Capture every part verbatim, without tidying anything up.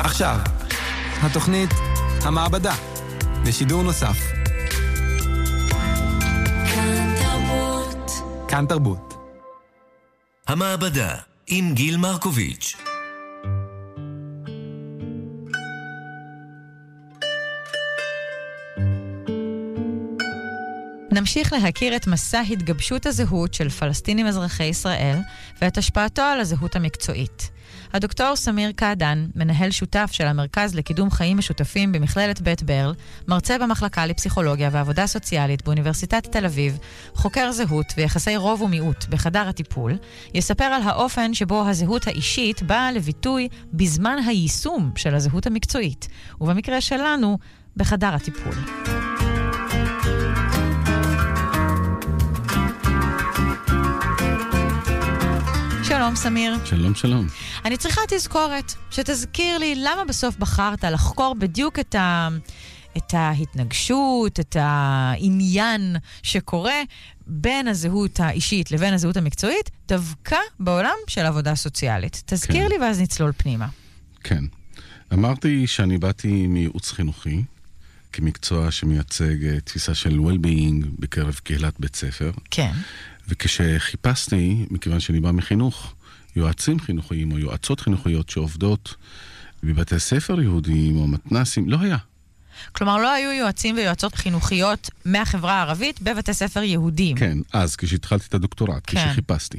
עכשיו, התוכנית המעבדה, בשידור נוסף. כאן תרבות. כאן תרבות. המעבדה, עם גיל מרקוביץ'. נמשיך להכיר את מסע התגבשות הזהות של פלסטינים אזרחי ישראל ואת השפעתו על הזהות המקצועית. הדוקטור סמיר קעדאן, מנהל שותף של המרכז לקידום חיים משותפים במכללת בית ברל, מרצה במחלקה לפסיכולוגיה ועבודה סוציאלית באוניברסיטת תל אביב, חוקר זהות ויחסי רוב ומיעוט בחדר הטיפול, יספר על האופן שבו הזהות האישית באה לביטוי בזמן היישום של הזהות המקצועית, ובמקרה שלנו, בחדר הטיפול. שלום סמיר. שלום שלום. אני צריכה תזכורת, שתזכיר לי למה בסוף בחרת לחקור בדיוק את, ה... את ההתנגשות, את העניין שקורה בין הזהות האישית לבין הזהות המקצועית, דווקא בעולם של עבודה סוציאלית. תזכיר כן. לי ואז נצלול פנימה. כן. אמרתי שאני באתי מייעוץ חינוכי, כמקצוע שמייצג תפיסה של well-being בקרב קהילת בית ספר. כן. וכשחיפשתי, מכיוון שאני בא מחינוך, יועצים חינוכיים או יועצות חינוכיות שעובדות בבתי ספר יהודיים או מתנסים, לא היה. כלומר, לא היו יועצים ויועצות חינוכיות מהחברה הערבית בבתי ספר יהודיים. כן, אז כשהתחלתי את הדוקטורט, כן. כשחיפשתי.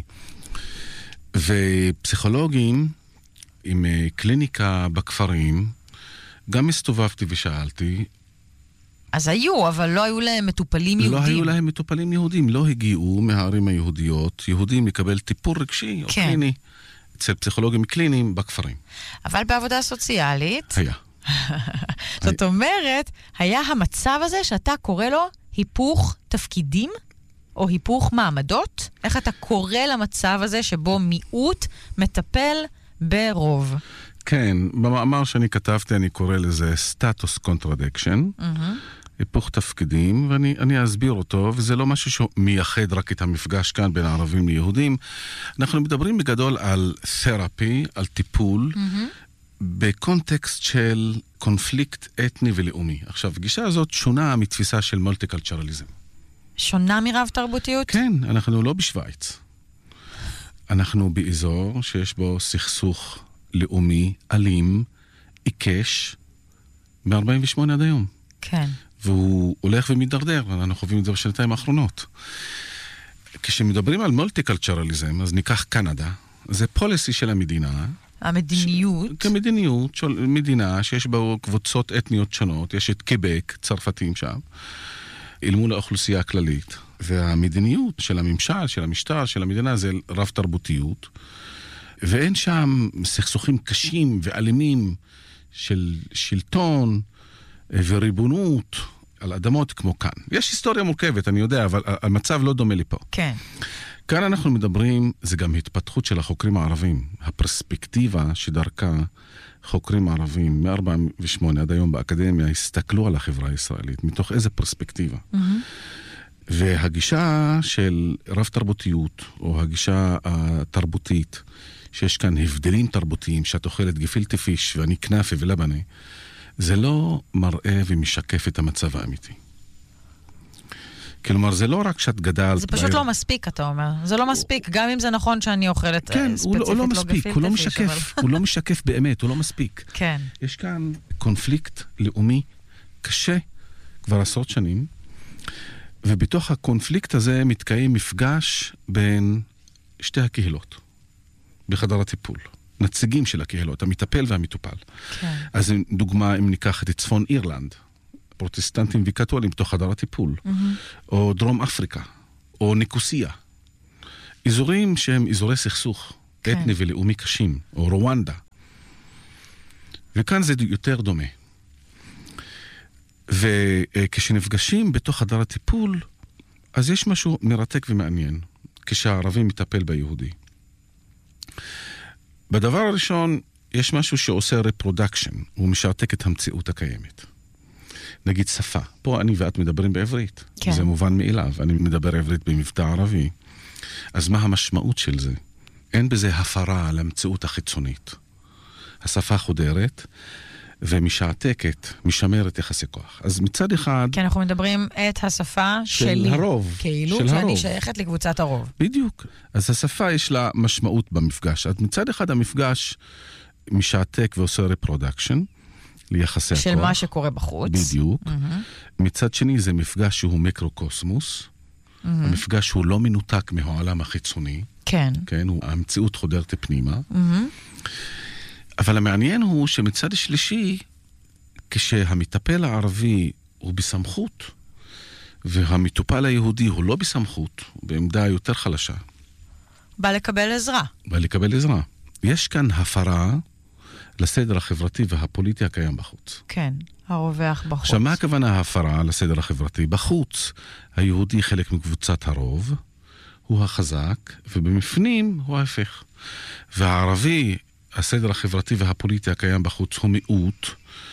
ופסיכולוגים עם קליניקה בכפרים, גם הסתובבתי ושאלתי, אז היו, אבל לא היו להם מטופלים יהודים. לא היו להם מטופלים יהודים, לא הגיעו מהערים היהודיות, יהודים לקבל טיפול רגשי או כן. קליני, אצל פסיכולוגים קליניים בכפרים. אבל בעבודה סוציאלית... היה. זאת אומרת, היה המצב הזה שאתה קורא לו היפוך תפקידים, או היפוך מעמדות? איך אתה קורא למצב הזה שבו מיעוט מטפל ברוב? כן, במאמר שאני כתבתי אני קורא לזה סטטוס קונטרדיקשן, היפוך תפקידים, ואני אני אסביר אותו, וזה לא משהו שמייחד רק את המפגש כאן בין הערבים ליהודים. אנחנו מדברים בגדול על תרפי, על טיפול, בקונטקסט של קונפליקט אתני ולאומי. עכשיו, הגישה הזאת שונה מתפיסה של מולטיקלצ'רליזם. שונה מרב תרבותיות? כן, אנחנו לא בשוויץ. אנחנו באזור שיש בו סכסוך לאומי, אלים, עיקש, מ-ארבעים ושמונה עד היום. כן. והוא הולך ומתדרדר, ואנחנו חווים את זה בשנתיים האחרונות. כשמדברים על מולטיקלצ'רליזם, אז ניקח קנדה, זה פוליסי של המדינה. המדיניות. ש... כמדיניות של מדינה שיש בה קבוצות אתניות שונות, יש את קיבק, צרפתים שם, אל מול האוכלוסייה הכללית. והמדיניות של הממשל, של המשטר, של המדינה, זה רב תרבותיות. ואין שם סכסוכים קשים ואלימים של שלטון וריבונות על אדמות כמו כאן. יש היסטוריה מורכבת, אני יודע, אבל המצב לא דומה לי פה. כן. כאן אנחנו מדברים, זה גם התפתחות של החוקרים הערבים. הפרספקטיבה שדרכה חוקרים ערבים מ-ארבעים ושמונה עד היום באקדמיה הסתכלו על החברה הישראלית. מתוך איזה פרספקטיבה? Mm-hmm. והגישה של רב תרבותיות, או הגישה התרבותית, שיש כאן הבדלים תרבותיים, שאת אוכלת גפילטע פיש ואני כנאפה ולבנה, זה לא מראה ומשקף את המצב האמיתי. כלומר, זה לא רק שאת גדלת... זה פשוט לא מספיק, אתה אומר. זה לא מספיק, גם אם זה נכון שאני אוכלת ספציפית לא גפילטע פיש. הוא לא משקף, הוא לא משקף באמת, הוא לא מספיק. כן. יש כאן קונפליקט לאומי קשה, כבר עשרות שנים, ובתוך הקונפליקט הזה מתקיים מפגש בין שתי הקהילות, בחדר הטיפול. נציגים של הקהילות, המטפל והמטופל. כן. אז דוגמה, אם ניקח את צפון אירלנד, פרוטסטנטים וקתולים בתוך חדר הטיפול, mm-hmm. או דרום אפריקה, או ניקוסיה. אזורים שהם אזורי סכסוך, כן. אתני ולאומי קשים, או רואנדה. וכאן זה יותר דומה. וכשנפגשים בתוך חדר הטיפול, אז יש משהו מרתק ומעניין, כשהערבי מטפל ביהודי. בדבר הראשון, יש משהו שעושה רפרודקשן, הוא משרתק את המציאות הקיימת. נגיד שפה, פה אני ואת מדברים בעברית, כן. זה מובן מאליו, אני מדבר עברית במבטא ערבי, אז מה המשמעות של זה? אין בזה הפרה על המציאות החיצונית. השפה חודרת, ומשעתקת, משמרת יחסי כוח. אז מצד אחד... כי אנחנו מדברים את השפה של שלי. הרוב. כאילו של שאני הרוב. שייכת לקבוצת הרוב. בדיוק. אז השפה יש לה משמעות במפגש. אז מצד אחד המפגש משעתק ועושה רפרודקשן, ליחסי של הכוח. מה שקורה בחוץ. בדיוק. Mm-hmm. מצד שני זה מפגש שהוא מיקרוקוסמוס. Mm-hmm. המפגש הוא לא מנותק מהעולם החיצוני. כן. כן, הוא, המציאות חודרת פנימה. Mm-hmm. אבל המעניין הוא שמצד שלישי, כשהמטפל הערבי הוא בסמכות, והמטופל היהודי הוא לא בסמכות, הוא בעמדה יותר חלשה. בא לקבל עזרה. בא לקבל עזרה. יש כאן הפרה לסדר החברתי והפוליטי הקיים בחוץ. כן, הרווח בחוץ. עכשיו, מה הכוונה ההפרה לסדר החברתי? בחוץ, היהודי חלק מקבוצת הרוב, הוא החזק, ובמפנים הוא ההפך. והערבי, הסדר החברתי והפוליטי הקיים בחוץ הוא מיעוט,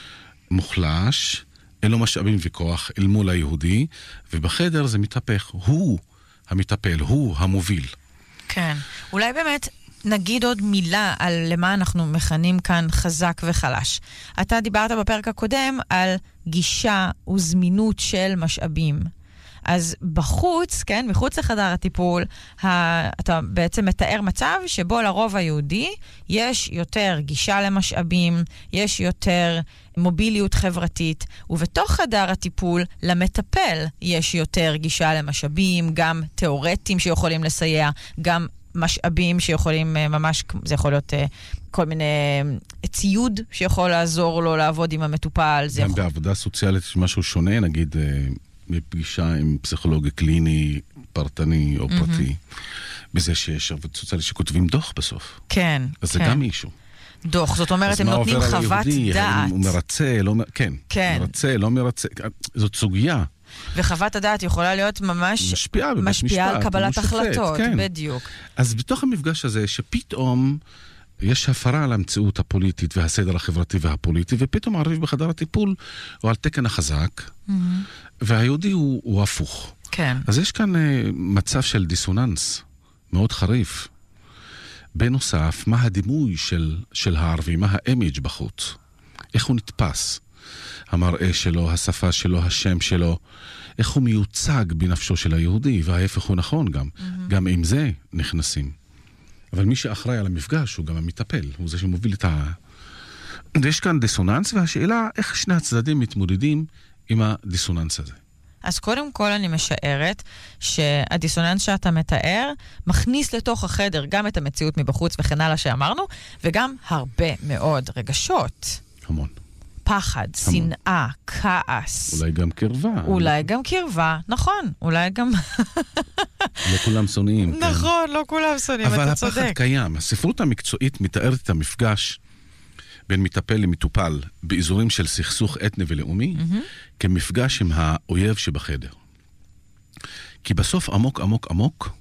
מוחלש, אין לו משאבים וכוח אל מול היהודי, ובחדר זה מתהפך. הוא המטפל, הוא המוביל. כן. אולי באמת נגיד עוד מילה על למה אנחנו מכנים כאן חזק וחלש. אתה דיברת בפרק הקודם על גישה וזמינות של משאבים. אז בחוץ, כן, מחוץ לחדר הטיפול, ה... אתה בעצם מתאר מצב שבו לרוב היהודי יש יותר גישה למשאבים, יש יותר מוביליות חברתית, ובתוך חדר הטיפול למטפל יש יותר גישה למשאבים, גם תיאורטיים שיכולים לסייע, גם משאבים שיכולים ממש, זה יכול להיות כל מיני ציוד שיכול לעזור לו לעבוד עם המטופל. גם יכול... בעבודה סוציאלית יש משהו שונה, נגיד בפגישה עם פסיכולוג קליני, פרטני או פרטי, בזה שיש עבודה סוציאלית שכותבים דוח בסוף. כן, אז כן. זה גם אישו. דוח, זאת אומרת, הם נותנים חוות דעת. הוא מרצה, לא, כן, כן. מרצה, לא מרצה, זאת סוגיה. וחוות הדעת יכולה להיות ממש משפיעה בבית משפיעה משפט, על קבלת שופט, החלטות, כן. בדיוק. אז בתוך המפגש הזה, שפתאום יש הפרה על המציאות הפוליטית והסדר החברתי והפוליטי, ופתאום הערבי בחדר הטיפול הוא על תקן החזק, mm-hmm. והיהודי הוא, הוא הפוך. כן. אז יש כאן uh, מצב של דיסוננס מאוד חריף. בנוסף, מה הדימוי של, של הערבי, מה האימיג' בחוץ? איך הוא נתפס? המראה שלו, השפה שלו, השם שלו, איך הוא מיוצג בנפשו של היהודי, וההפך הוא נכון גם. Mm-hmm. גם עם זה נכנסים. אבל מי שאחראי על המפגש הוא גם המטפל, הוא זה שמוביל את ה... יש כאן דיסוננס, והשאלה איך שני הצדדים מתמודדים עם הדיסוננס הזה. אז קודם כל אני משערת שהדיסוננס שאתה מתאר מכניס לתוך החדר גם את המציאות מבחוץ וכן הלאה שאמרנו, וגם הרבה מאוד רגשות. המון. פחד, שנאה, כעס. אולי גם קרבה. אולי גם קרבה, נכון. אולי גם... לא כולם שונאים. נכון, לא כולם שונאים, אתה צודק. אבל הפחד קיים. הספרות המקצועית מתארת את המפגש בין מטפל למטופל באזורים של סכסוך אתני ולאומי, כמפגש עם האויב שבחדר. כי בסוף עמוק עמוק עמוק,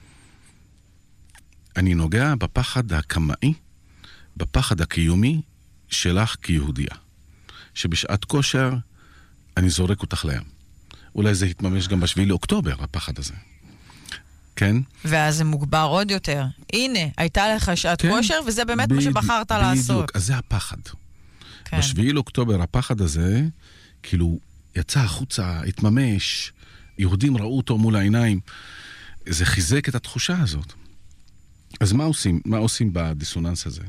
אני נוגע בפחד הקמאי, בפחד הקיומי שלך כיהודיה. שבשעת כושר אני זורק אותך לים. אולי זה יתממש גם בשביעי לאוקטובר, הפחד הזה. כן? ואז זה מוגבר עוד יותר. הנה, הייתה לך שעת כן. כושר, וזה באמת בדיוק, מה שבחרת בדיוק. לעשות. בדיוק, אז זה הפחד. כן. בשביעי לאוקטובר, הפחד הזה, כאילו, יצא החוצה, התממש, יהודים ראו אותו מול העיניים. זה חיזק את התחושה הזאת. אז מה עושים? מה עושים בדיסוננס הזה?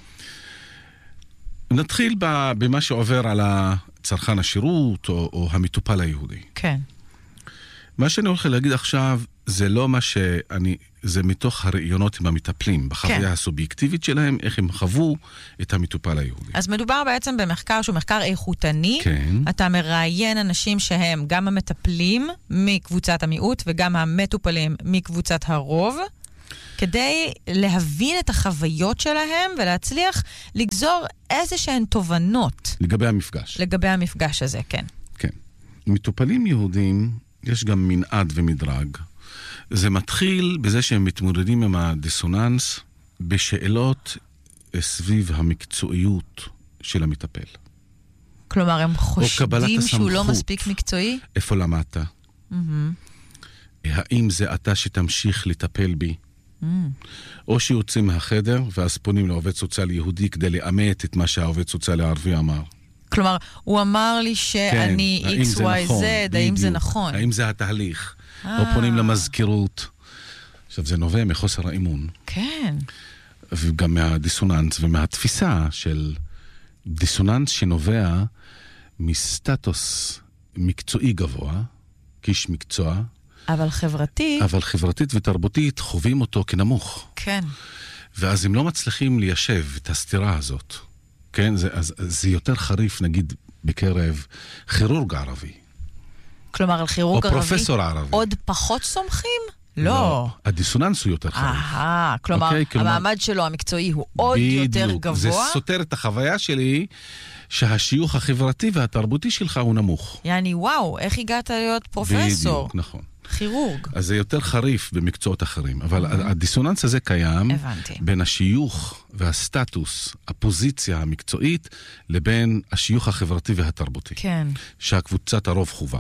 נתחיל במה שעובר על הצרכן השירות או, או המטופל היהודי. כן. מה שאני הולך להגיד עכשיו, זה לא מה שאני, זה מתוך הראיונות עם המטפלים, בחוויה כן. הסובייקטיבית שלהם, איך הם חוו את המטופל היהודי. אז מדובר בעצם במחקר שהוא מחקר איכותני. כן. אתה מראיין אנשים שהם גם המטפלים מקבוצת המיעוט, וגם המטופלים מקבוצת הרוב, כדי להבין את החוויות שלהם ולהצליח לגזור איזה שהן תובנות. לגבי המפגש. לגבי המפגש הזה, כן. כן. מטופלים יהודים, יש גם מנעד ומדרג. זה מתחיל בזה שהם מתמודדים עם הדיסוננס בשאלות סביב המקצועיות של המטפל. כלומר, הם חושדים שהוא לא מספיק מקצועי? איפה למדת? Mm-hmm. האם זה אתה שתמשיך לטפל בי? Mm. או שיוצאים מהחדר, ואז פונים לעובד סוציאלי יהודי כדי לאמת את מה שהעובד סוציאלי הערבי אמר. כלומר, הוא אמר לי שאני כן, X, Y, Z, האם זה נכון? האם זה התהליך? אה. או פונים למזכירות. עכשיו, זה נובע מחוסר האמון. כן. וגם מהדיסוננס ומהתפיסה של דיסוננס שנובע מסטטוס מקצועי גבוה, כאיש מקצוע, אבל חברתית... אבל חברתית ותרבותית חווים אותו כנמוך. כן. ואז הם לא מצליחים ליישב את הסתירה הזאת. כן? זה, אז, זה יותר חריף, נגיד, בקרב כירורג ערבי. כלומר, על כירורג ערבי... או פרופסור ערבי. עוד פחות סומכים? לא. לא. הדיסוננס הוא יותר חריף. אהה, כלומר, אוקיי, כלומר, המעמד שלו המקצועי הוא עוד בדיוק, יותר גבוה. זה סותר את החוויה שלי שהשיוך החברתי והתרבותי שלך הוא נמוך. יעני, וואו, איך הגעת להיות פרופסור? בדיוק, נכון. כירורג. אז זה יותר חריף במקצועות אחרים, אבל mm-hmm. הדיסוננס הזה קיים הבנתי. בין השיוך והסטטוס, הפוזיציה המקצועית, לבין השיוך החברתי והתרבותי. כן. שהקבוצת הרוב חובה.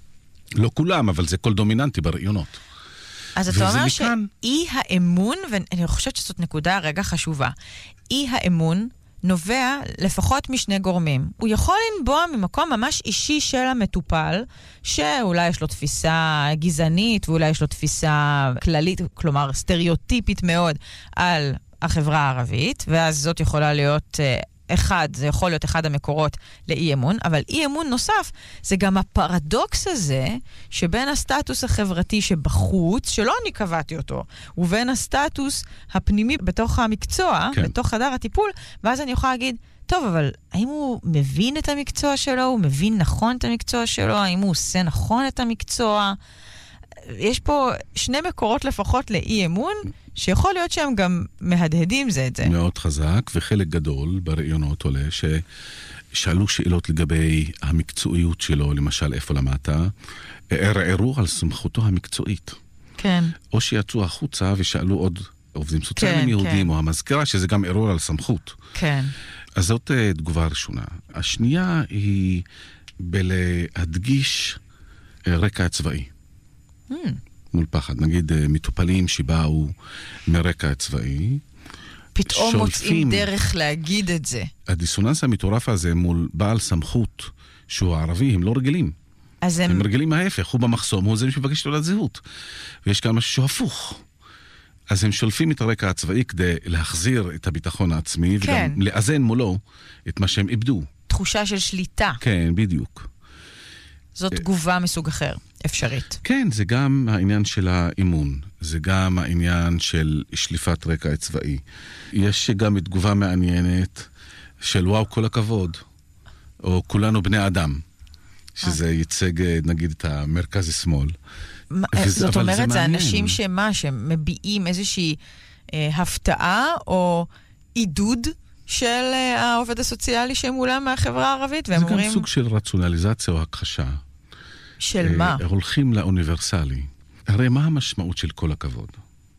לא כולם, אבל זה כל דומיננטי ברעיונות. אז אתה אומר שאי האמון, ואני חושבת שזאת נקודה רגע חשובה, אי האמון נובע לפחות משני גורמים. הוא יכול לנבוע ממקום ממש אישי של המטופל, שאולי יש לו תפיסה גזענית, ואולי יש לו תפיסה כללית, כלומר סטריאוטיפית מאוד, על החברה הערבית, ואז זאת יכולה להיות... אחד, זה יכול להיות אחד המקורות לאי אמון, אבל אי אמון נוסף, זה גם הפרדוקס הזה, שבין הסטטוס החברתי שבחוץ, שלא אני קבעתי אותו, ובין הסטטוס הפנימי בתוך המקצוע, כן. בתוך חדר הטיפול, ואז אני יכולה להגיד, טוב, אבל האם הוא מבין את המקצוע שלו? הוא מבין נכון את המקצוע שלו? האם הוא עושה נכון את המקצוע? יש פה שני מקורות לפחות לאי אמון, שיכול להיות שהם גם מהדהדים זה את זה. מאוד חזק, וחלק גדול ברעיונות עולה, ששאלו שאלות לגבי המקצועיות שלו, למשל איפה למדת, ערערו על סמכותו המקצועית. כן. או שיצאו החוצה ושאלו עוד עובדים סוציאליים כן, יהודים, כן. או המזכירה, שזה גם ערעור על סמכות. כן. אז זאת תגובה ראשונה. השנייה היא בלהדגיש רקע הצבאי. Hmm. מול פחד. נגיד מטופלים שבאו מרקע הצבאי. פתאום מוצאים דרך להגיד את זה. הדיסוננס המטורף הזה מול בעל סמכות שהוא ערבי, הם לא רגילים. אז הם... הם רגילים ההפך, הוא במחסום, הוא זה מבקש תעודת זהות. ויש כאן משהו שהוא הפוך. אז הם שולפים את הרקע הצבאי כדי להחזיר את הביטחון העצמי, כן. וגם לאזן מולו את מה שהם איבדו. תחושה של שליטה. כן, בדיוק. זאת תגובה מסוג אחר, אפשרית. כן, זה גם העניין של האימון. זה גם העניין של שליפת רקע צבאי. יש גם תגובה מעניינת של וואו, כל הכבוד. או כולנו בני אדם. שזה ייצג, נגיד, את המרכז השמאל. וזה, זאת אומרת, זה, זה אנשים שמה, שמביעים איזושהי אה, הפתעה או עידוד של אה, העובד הסוציאלי שמולם מהחברה הערבית, והם זה אומרים... גם סוג של רציונליזציה או הכחשה. של אה, מה? הולכים לאוניברסלי. הרי מה המשמעות של כל הכבוד?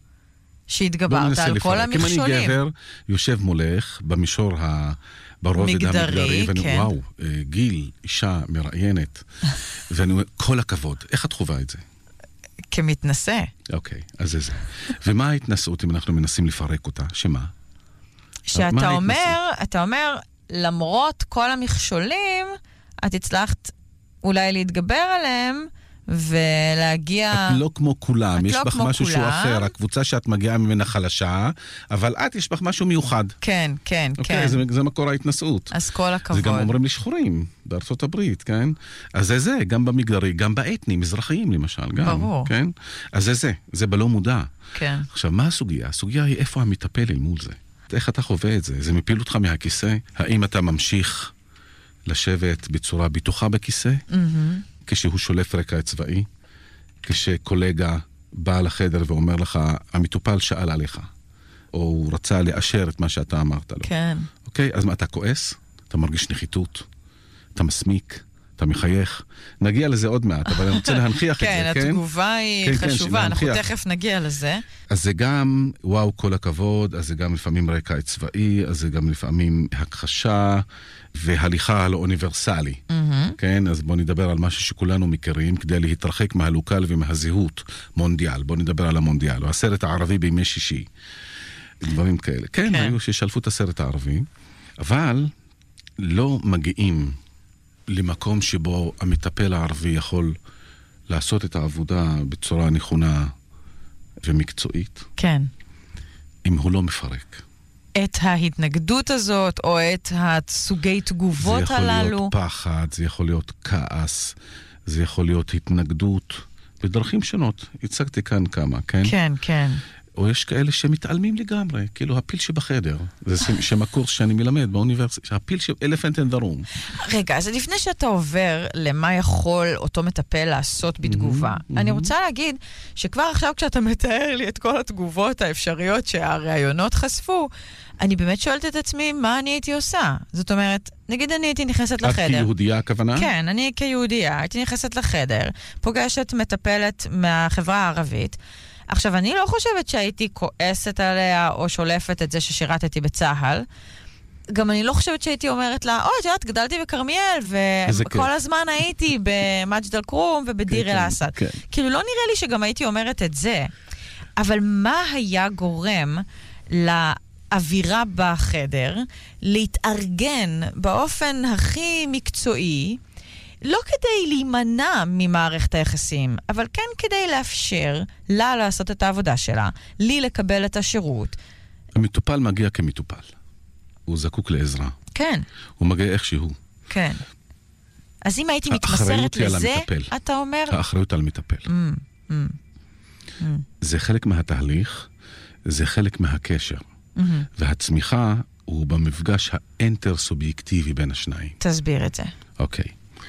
שהתגברת על כל המכשולים. אם אני גבר, יושב מולך במישור ה... ברובד המגדרי, ואני כן. וואו, גיל, אישה מראיינת, ואני אומר, כל הכבוד. איך את חובה את זה? כמתנשא. אוקיי, אז זה זה. ומה ההתנסות אם אנחנו מנסים לפרק אותה? שמה? שאתה אומר, אתה אומר, למרות כל המכשולים, את הצלחת אולי להתגבר עליהם, ולהגיע... את לא כמו כולם, יש לא בך משהו כולם. שהוא אחר, הקבוצה שאת מגיעה ממנה חלשה, אבל את יש בך משהו מיוחד. כן, כן, אוקיי, כן. זה, זה מקור ההתנסות. אז כל הכבוד. זה גם אומרים לשחורים, בארצות הברית, כן? אז זה זה, גם במגדרי, גם באתני, מזרחיים למשל, גם. ברור. כן? אז זה זה, זה בלא מודע. כן. עכשיו, מה הסוגיה? הסוגיה היא איפה המטפל אל מול זה. איך אתה חווה את זה? זה מפיל אותך מהכיסא? האם אתה ממשיך לשבת בצורה בטוחה בכיסא? Mm-hmm. כשהוא שולף רקע צבאי, כשקולגה בא לחדר ואומר לך, המטופל שאל עליך, או הוא רצה לאשר את מה שאתה אמרת לו. כן. אוקיי? אז מה, אתה כועס? אתה מרגיש נחיתות? אתה מסמיק? אתה מחייך. נגיע לזה עוד מעט, אבל אני רוצה להנחיח את זה, כן? כן, התגובה היא חשובה, אנחנו תכף נגיע לזה. אז זה גם, וואו, כל הכבוד, אז זה גם לפעמים רקע צבאי, אז זה גם לפעמים הכחשה והליכה על אוניברסלי. כן? אז בואו נדבר על משהו שכולנו מכירים, כדי להתרחק מהלוקל ומהזהות. מונדיאל, בואו נדבר על המונדיאל, או הסרט הערבי בימי שישי. דברים כאלה. כן, היו ששלפו את הסרט הערבי, אבל לא מגיעים למקום שבו המטפל הערבי יכול לעשות את העבודה בצורה נכונה ומקצועית. כן. אם הוא לא מפרק. את ההתנגדות הזאת, או את הסוגי תגובות הללו. זה יכול להיות פחד, זה יכול להיות כעס, זה יכול להיות התנגדות, בדרכים שונות. הצגתי כאן כמה, כן? כן, כן. או יש כאלה שמתעלמים לגמרי, כאילו הפיל שבחדר. זה שם הקורס שאני מלמד באוניברסיטה, הפיל של elephant in the room. רגע, אז לפני שאתה עובר למה יכול אותו מטפל לעשות בתגובה, אני רוצה להגיד שכבר עכשיו כשאתה מתאר לי את כל התגובות האפשריות שהראיונות חשפו, אני באמת שואלת את עצמי מה אני הייתי עושה. זאת אומרת, נגיד אני הייתי נכנסת לחדר. את כיהודייה הכוונה? כן, אני כיהודייה הייתי נכנסת לחדר, פוגשת מטפלת מהחברה הערבית, עכשיו, אני לא חושבת שהייתי כועסת עליה או שולפת את זה ששירתתי בצהל. גם אני לא חושבת שהייתי אומרת לה, אוי, שאת גדלתי בקרמיאל, וכל הזמן הייתי במג'ד אל-כרום ובדיר אל-אסד. כאילו, לא נראה לי שגם הייתי אומרת את זה. אבל מה היה גורם לאווירה בחדר להתארגן באופן הכי מקצועי, לא כדי להימנע ממערכת היחסים, אבל כן כדי לאפשר לה לעשות את העבודה שלה, לי לקבל את השירות. המטופל מגיע כמטופל. הוא זקוק לעזרה. כן. הוא מגיע איכשהו. כן. אז אם הייתי מתמסרת לזה, אתה אומר... האחריות על המטפל. Mm, mm, mm. זה חלק מהתהליך, זה חלק מהקשר. Mm-hmm. והצמיחה הוא במפגש האינטר-סובייקטיבי בין השניים. תסביר את זה. אוקיי.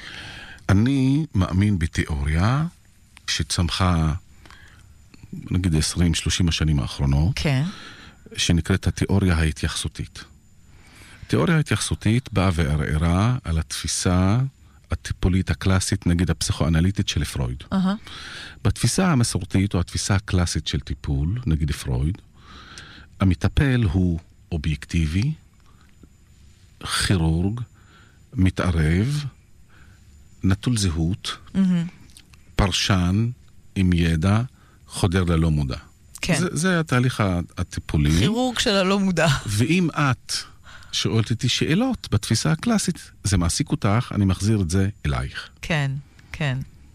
אני מאמין בתיאוריה שצמחה, נגיד עשרים שלושים השנים האחרונות, כן. שנקראת התיאוריה ההתייחסותית. התיאוריה ההתייחסותית באה וערערה על התפיסה הטיפולית הקלאסית, נגיד הפסיכואנליטית של פרויד. Uh-huh. בתפיסה המסורתית או התפיסה הקלאסית של טיפול, נגיד פרויד, המטפל הוא אובייקטיבי, כירורג, מתערב, נטול זהות, mm-hmm. פרשן עם ידע, חודר ללא מודע. כן. זה, זה התהליך הטיפולי. כירורג של הלא מודע. ואם את שואלת אותי שאלות בתפיסה הקלאסית, זה מעסיק אותך, אני מחזיר את זה אלייך. כן, כן.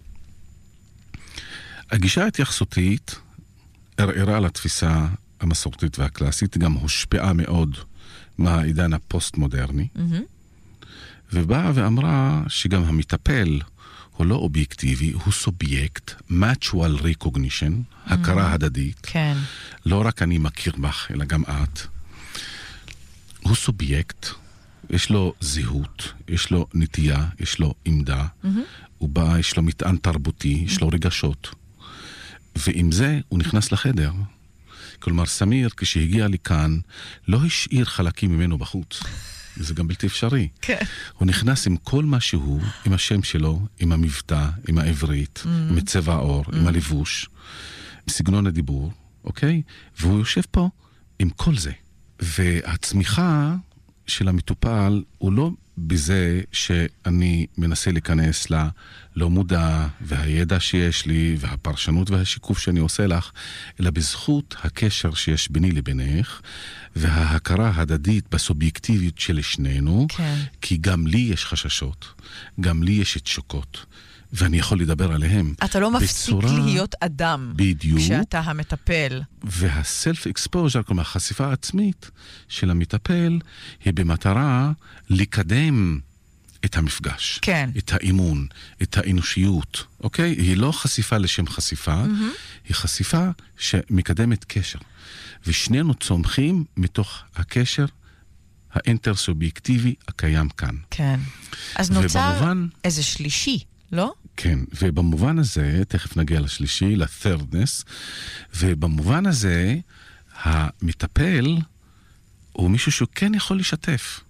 הגישה ההתייחסותית ערערה על התפיסה המסורתית והקלאסית, גם הושפעה מאוד מהעידן הפוסט-מודרני. Mm-hmm. ובאה ואמרה שגם המטפל הוא לא אובייקטיבי, הוא סובייקט, mutual recognition, mm-hmm. הכרה הדדית. כן. לא רק אני מכיר בך, אלא גם את. הוא סובייקט, יש לו זהות, יש לו נטייה, יש לו עמדה, mm-hmm. הוא בא, יש לו מטען תרבותי, mm-hmm. יש לו רגשות. ועם זה הוא נכנס לחדר. כלומר, סמיר, כשהגיע לי כאן, לא השאיר חלקים ממנו בחוץ. זה גם בלתי אפשרי. כן. הוא נכנס עם כל מה שהוא, עם השם שלו, עם המבטא, עם העברית, mm. עם צבע העור, mm. עם הלבוש, עם סגנון הדיבור, אוקיי? והוא יושב פה עם כל זה. והצמיחה של המטופל הוא לא בזה שאני מנסה להיכנס ללא מודע והידע שיש לי והפרשנות והשיקוף שאני עושה לך, אלא בזכות הקשר שיש ביני לבינך וההכרה הדדית בסובייקטיביות של שנינו, כן. כי גם לי יש חששות, גם לי יש תשוקות, ואני יכול לדבר עליהם. אתה לא מפסיק בצורה... להיות אדם. בדיוק. כשאתה המטפל. והסלף אקספוז'ר, כלומר החשיפה העצמית של המטפל, היא במטרה לקדם את המפגש. כן. את האימון, את האנושיות. אוקיי? היא לא חשיפה לשם חשיפה, mm-hmm. היא חשיפה שמקדמת קשר. ושנינו צומחים מתוך הקשר האינטר-סובייקטיבי הקיים כאן. כן. אז נוצר ובמובן... איזה שלישי. לא? כן, ובמובן הזה, תכף נגיע לשלישי, ל-thirdness, ובמובן הזה, המטפל הוא מישהו שהוא כן יכול לשתף.